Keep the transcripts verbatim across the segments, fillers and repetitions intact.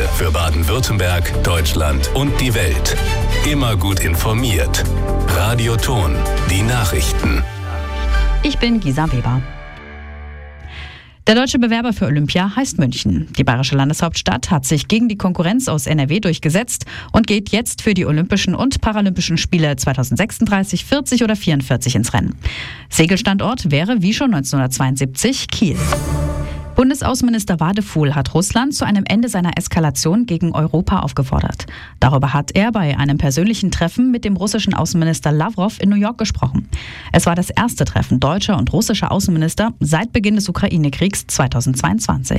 für Baden-Württemberg, Deutschland und die Welt. Immer gut informiert. Radio Ton, die Nachrichten. Ich bin Gisa Weber. Der deutsche Bewerber für Olympia heißt München. Die bayerische Landeshauptstadt hat sich gegen die Konkurrenz aus N R W durchgesetzt und geht jetzt für die Olympischen und Paralympischen Spiele zweitausendsechsunddreißig, vierzig oder vierundvierzig ins Rennen. Segelstandort wäre wie schon neunzehnhundertzweiundsiebzig Kiel. Bundesaußenminister Wadefuhl hat Russland zu einem Ende seiner Eskalation gegen Europa aufgefordert. Darüber hat er bei einem persönlichen Treffen mit dem russischen Außenminister Lavrov in New York gesprochen. Es war das erste Treffen deutscher und russischer Außenminister seit Beginn des Ukraine-Kriegs zweitausendzweiundzwanzig.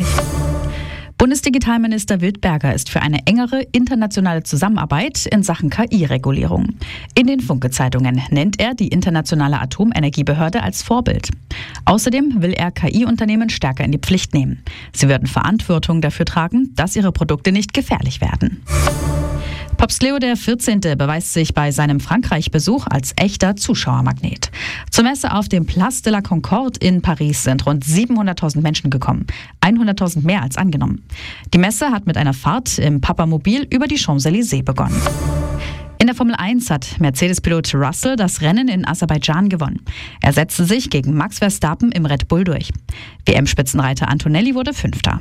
Bundesdigitalminister Wildberger ist für eine engere internationale Zusammenarbeit in Sachen K I-Regulierung. In den Funke-Zeitungen nennt er die Internationale Atomenergiebehörde als Vorbild. Außerdem will er K I-Unternehmen stärker in die Pflicht nehmen. Sie würden Verantwortung dafür tragen, dass ihre Produkte nicht gefährlich werden. Papst Leo der vierzehnte beweist sich bei seinem Frankreich-Besuch als echter Zuschauermagnet. Zur Messe auf dem Place de la Concorde in Paris sind rund siebenhunderttausend Menschen gekommen. hunderttausend mehr als angenommen. Die Messe hat mit einer Fahrt im Papamobil über die Champs-Élysées begonnen. In der Formel eins hat Mercedes-Pilot Russell das Rennen in Aserbaidschan gewonnen. Er setzte sich gegen Max Verstappen im Red Bull durch. W M-Spitzenreiter Antonelli wurde Fünfter.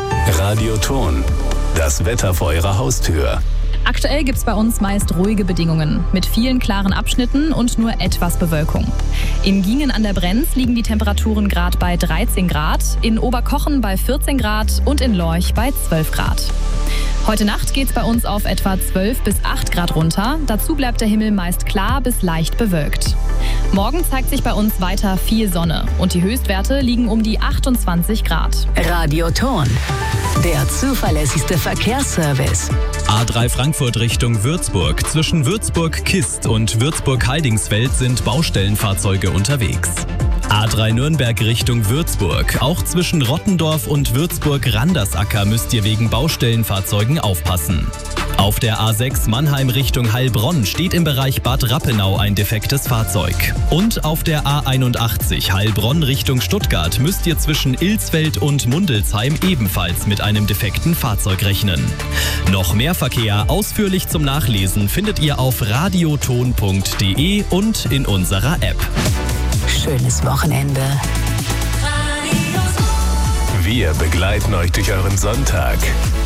Radio Ton, das Wetter vor Ihrer Haustür. Aktuell gibt es bei uns meist ruhige Bedingungen mit vielen klaren Abschnitten und nur etwas Bewölkung. In Giengen an der Brenz liegen die Temperaturen gerade bei dreizehn Grad, in Oberkochen bei vierzehn Grad und in Lorch bei zwölf Grad. Heute Nacht geht es bei uns auf etwa zwölf bis acht Grad runter. Dazu bleibt der Himmel meist klar bis leicht bewölkt. Morgen zeigt sich bei uns weiter viel Sonne und die Höchstwerte liegen um die achtundzwanzig Grad. Radio Ton, der zuverlässigste Verkehrsservice. A drei Frankfurt Richtung Würzburg. Zwischen Würzburg-Kist und Würzburg-Heidingsfeld sind Baustellenfahrzeuge unterwegs. A drei Nürnberg Richtung Würzburg. Auch zwischen Rottendorf und Würzburg-Randersacker müsst ihr wegen Baustellenfahrzeugen aufpassen. Auf der A sechs Mannheim Richtung Heilbronn steht im Bereich Bad Rappenau ein defektes Fahrzeug. Und auf der A einundachtzig Heilbronn Richtung Stuttgart müsst ihr zwischen Ilsfeld und Mundelsheim ebenfalls mit einem defekten Fahrzeug rechnen. Noch mehr Verkehr ausführlich zum Nachlesen findet ihr auf radioton punkt de und in unserer App. Schönes Wochenende. Wir begleiten euch durch euren Sonntag.